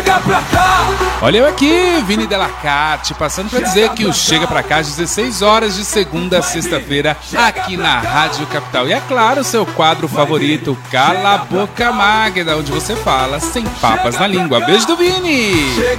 Olha eu aqui, Vini Delacarte, passando para dizer que o Chega Pra Cá às 16 horas de segunda a sexta-feira aqui na Rádio Capital. E é claro, seu quadro favorito, Cala a Boca Magda, onde você fala sem papas na língua. Beijo do Vini!